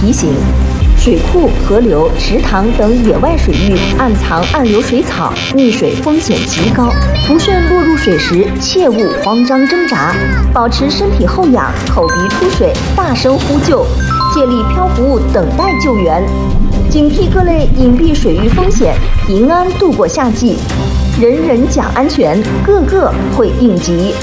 提醒：水库、河流、池塘等野外水域暗藏暗流水草，溺水风险极高。不慎落入水时，切勿慌张挣扎，保持身体后仰，口鼻出水，大声呼救，借力漂浮物等待救援。警惕各类隐蔽水域风险，平安度过夏季。人人讲安全，个个会应急。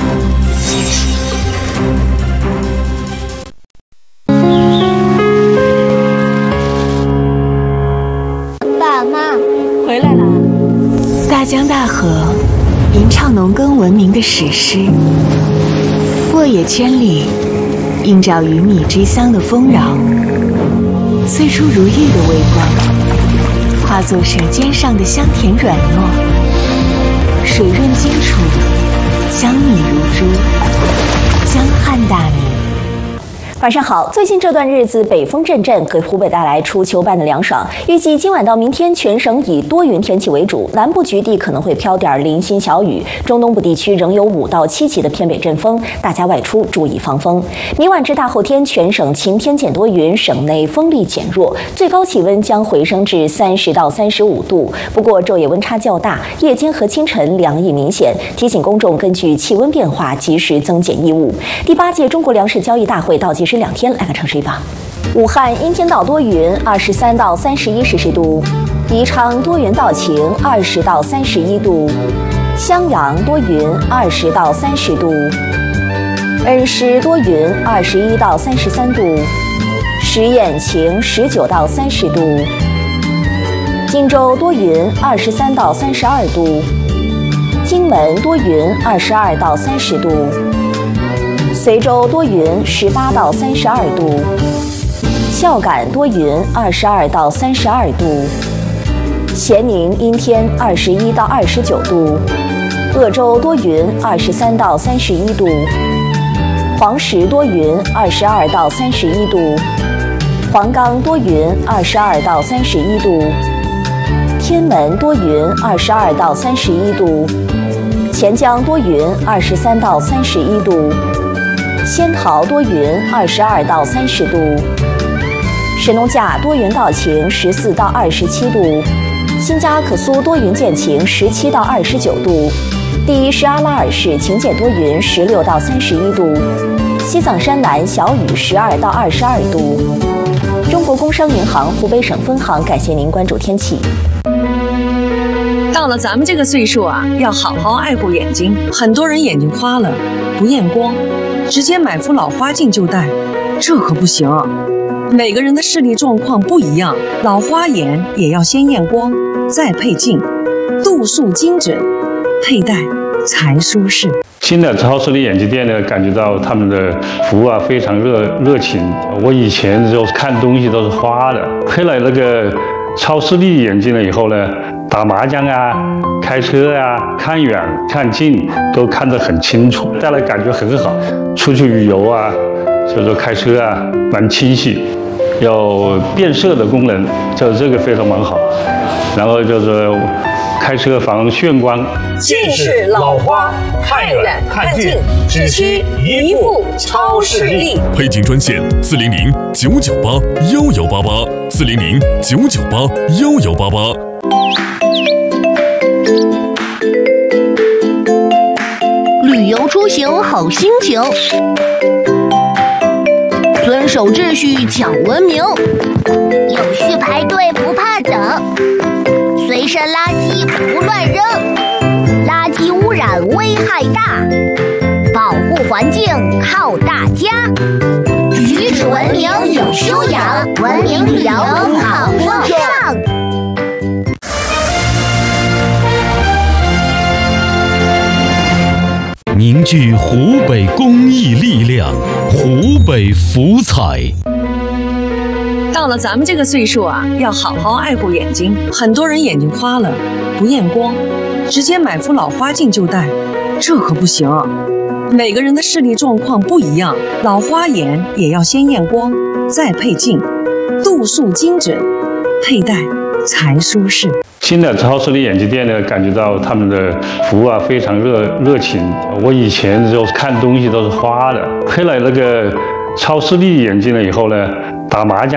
爸妈回来了。 大江大河，吟唱农耕文明的史诗；沃野千里，映照鱼米之乡的丰饶。岁出如玉的微光，化作舌尖上的香甜软糯，水润清楚，江米如珠，江汉大米。 晚上好，最近这段日子北风阵阵，给湖北带来初秋般的凉爽。预计今晚到明天，全省以多云天气为主，南部局地可能会飘点零星小雨，中东部地区仍有5到7级的偏北阵风，大家外出注意防风。明晚至大后天，全省晴天见多云，省内风力减弱，最高气温将回升至30到35度。不过昼夜温差较大，夜间和清晨凉意明显，提醒公众根据气温变化及时增减衣物。第8届中国粮食交易大会倒计时2天，来看城市预报。武汉阴天到多云，23到31摄氏度；宜昌多云到晴，20到31度；襄阳多云，20到30度；恩施多云，21到33度；十堰晴，19到30度；荆州多云，23到32度；荆门多云，22到30度；随州多云，18到32度；孝感多云，22到32度；咸宁阴天，21到29度；鄂州多云，23到31度；黄石多云，22到31度；黄冈多云，22到31度；天门多云，22到31度；钱江多云，23到31度；仙桃多云，22到30度；神农架多云到晴，14到27度；新疆可苏多云见晴，17到29度；第一施阿拉尔市晴见多云，16到31度；西藏山南小雨，12到22度。中国工商银行湖北省分行感谢您关注天气。 到了咱们这个岁数啊，要好好爱护眼睛。很多人眼睛花了，不验光，直接买副老花镜就戴，这可不行。每个人的视力状况不一样，老花眼也要先验光，再配镜，度数精准，佩戴才舒适。 新的超视力眼镜店呢，感觉到他们的服务啊非常热情。我以前就看东西都是花的，配了那个超视力眼镜了以后呢，打麻将啊、开车啊、看远看近都看得很清楚，戴了感觉很好。出去旅游啊，所以说开车啊蛮清晰，有变色的功能，这个非常蛮好。然后就是开车防眩光。 近视、老花，看远看近，只需一副超视力。 配镜专线400-998-1188，400-998-1188。 旅游出行好心情，遵守秩序讲文明， 有序排队不怕等，随身垃圾不乱扔，垃圾污染危害大，保护环境靠大家，举止文明有修养，文明旅游好风尚。 凝聚湖北公益力量，湖北福彩。 到了咱们这个岁数啊，要好好爱护眼睛。很多人眼睛花了，不验光，直接买副老花镜就戴，这可不行。每个人的视力状况不一样，老花眼也要先验光，再配镜，度数精准，佩戴才舒适。 新的超视力眼镜店呢，感觉到他们的服务啊非常热情。我以前就看东西都是花的，配了那个超视力眼镜了以后呢，打麻将